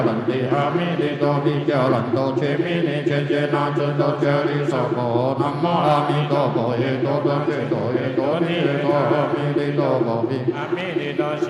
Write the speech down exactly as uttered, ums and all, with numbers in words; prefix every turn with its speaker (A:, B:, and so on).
A: 兰帝阿弥陀多比迦兰多切弥尼切切那尊多迦利娑婆南无阿弥陀佛耶多多切多耶多尼耶多阿弥陀佛比阿弥陀